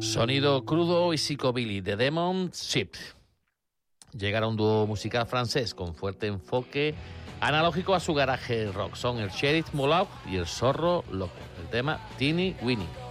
Sonido crudo y psicobilly de Demon Ship. Llegará un dúo musical francés con fuerte enfoque analógico a su garaje rock. Son el Sheriff Moloch y el Zorro Loco. El tema Teeny Weeny.